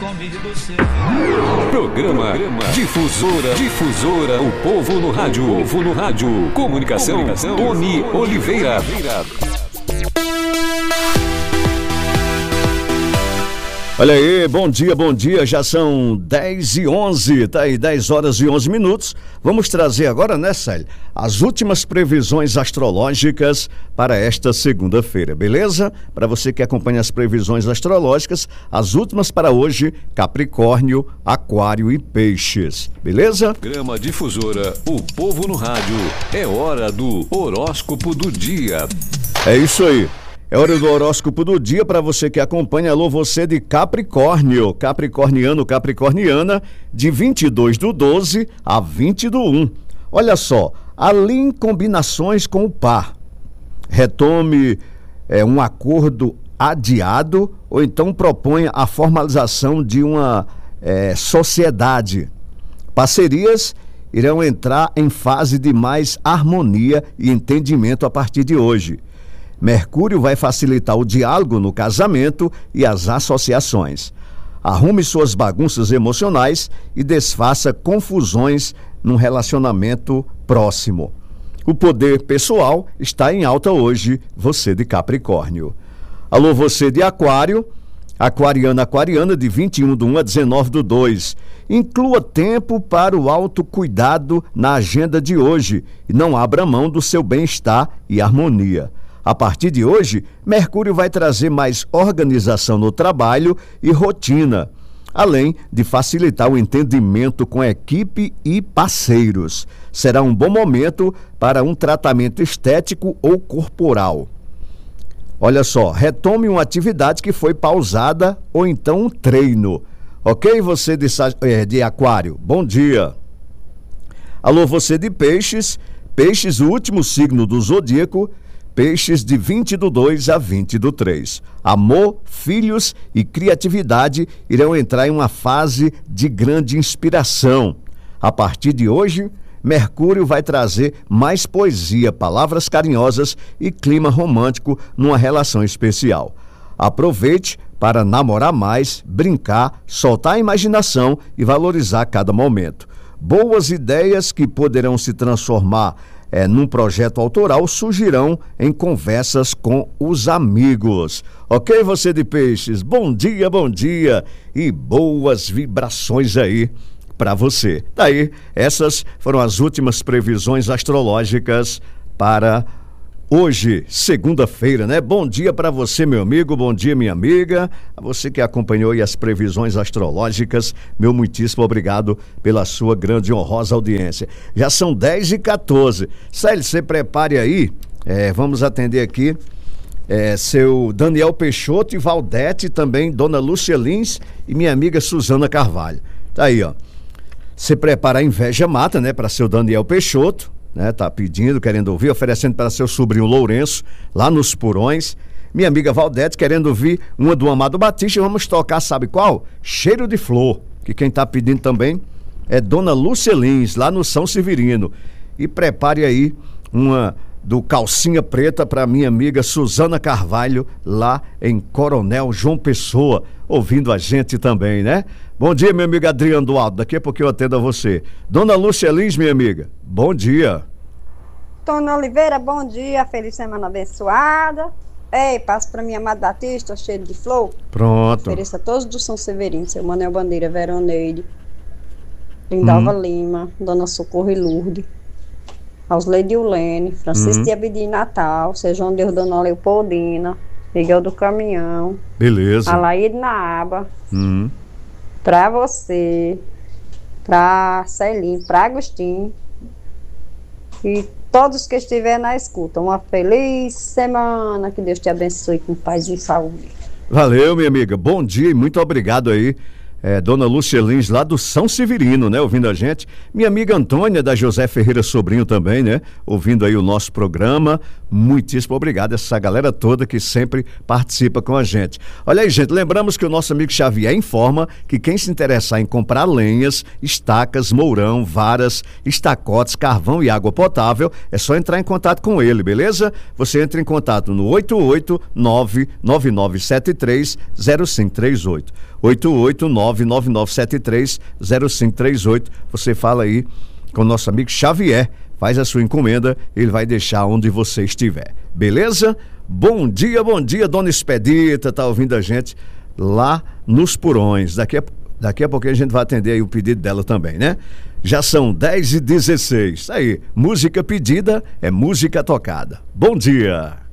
comigo ser feliz. Programa Difusora, o povo no rádio. Comunicação, Tony Oliveira. Olha aí, bom dia, já são 10h11, tá aí 10 horas e 11 minutos. Vamos trazer agora, né, Célio, as últimas previsões astrológicas para esta segunda-feira, beleza? Para você que acompanha as previsões astrológicas, as últimas para hoje, Capricórnio, Aquário e Peixes, beleza? Programa Difusora, o povo no rádio, é hora do horóscopo do dia. É isso aí. É hora do horóscopo do dia para você que acompanha. Alô, você de Capricórnio, capricorniano, capricorniana, de 22/12 a 20/1. Olha só, alinhe combinações com o par. Retome um acordo adiado ou então proponha a formalização de uma sociedade. Parcerias irão entrar em fase de mais harmonia e entendimento a partir de hoje. Mercúrio vai facilitar o diálogo no casamento e as associações. Arrume suas bagunças emocionais e desfaça confusões num relacionamento próximo. O poder pessoal está em alta hoje, você de Capricórnio. Alô, você de Aquário, aquariana, de 21/1 a 19/2. Inclua tempo para o autocuidado na agenda de hoje e não abra mão do seu bem-estar e harmonia. A partir de hoje, Mercúrio vai trazer mais organização no trabalho e rotina, além de facilitar o entendimento com a equipe e parceiros. Será um bom momento para um tratamento estético ou corporal. Olha só, retome uma atividade que foi pausada ou então um treino. Ok, você de Aquário? Bom dia. Alô, você de Peixes, o último signo do zodíaco, Peixes de 20/2 a 20/3. Amor, filhos e criatividade irão entrar em uma fase de grande inspiração. A partir de hoje, Mercúrio vai trazer mais poesia, palavras carinhosas e clima romântico numa relação especial. Aproveite para namorar mais, brincar, soltar a imaginação e valorizar cada momento. Boas ideias que poderão se transformar num projeto autoral surgirão em conversas com os amigos. Ok, você de Peixes? Bom dia e boas vibrações aí para você. Daí, essas foram as últimas previsões astrológicas para hoje, segunda-feira, né? Bom dia para você, meu amigo, bom dia, minha amiga. A você que acompanhou aí as previsões astrológicas, meu muitíssimo obrigado pela sua grande e honrosa audiência. Já são 10h14. Célio, você prepare aí, vamos atender aqui seu Daniel Peixoto e Valdete, também Dona Lúcia Lins e minha amiga Suzana Carvalho. Tá aí, ó. Você prepara a inveja mata, né, para seu Daniel Peixoto, né, tá pedindo, querendo ouvir, oferecendo para seu sobrinho Lourenço, lá nos Purões. Minha amiga Valdete querendo ouvir uma do Amado Batista. Vamos tocar, sabe qual? Cheiro de Flor, que quem tá pedindo também é Dona Lúcia Lins, lá no São Severino. E prepare aí uma do Calcinha Preta para minha amiga Suzana Carvalho, lá em Coronel João Pessoa, ouvindo a gente também, né? Bom dia, minha amiga Adriana Dualdo, daqui a pouco eu atendo a você. Dona Lúcia Lins, minha amiga, bom dia. Tony Oliveira, bom dia, feliz semana abençoada. Ei, passo para minha amada Batista, cheiro de flor. Pronto. Ofereço a todos do São Severino, seu Manel Bandeira, Veroneide, Lindalva Lima, Dona Socorro e Lourdes, Ausleide Ulene, Francisco de Abidi Natal, Sejam Deus, Dona Leopoldina, Miguel do Caminhão. Beleza. Alaíde Naaba. Pra você, pra Celinho, pra Agostinho e todos que estiverem na escuta. Uma feliz semana, que Deus te abençoe com paz e saúde. Valeu, minha amiga, bom dia e muito obrigado aí. Dona Lúcia Lins, lá do São Severino, né, ouvindo a gente. Minha amiga Antônia, da José Ferreira Sobrinho também, né, ouvindo aí o nosso programa. Muitíssimo obrigado, essa galera toda que sempre participa com a gente. Olha aí, gente, lembramos que o nosso amigo Xavier informa que quem se interessar em comprar lenhas, estacas, mourão, varas, estacotes, carvão e água potável, é só entrar em contato com ele, beleza? Você entra em contato no 889-9973-0538. 88999730538. Você fala aí com o nosso amigo Xavier, faz a sua encomenda, ele vai deixar onde você estiver, beleza? Bom dia, Dona Expedita, tá ouvindo a gente lá nos Purões. Daqui a pouquinho a gente vai atender aí o pedido dela também, né? Já são 10h16. Aí, música pedida é música tocada. Bom dia!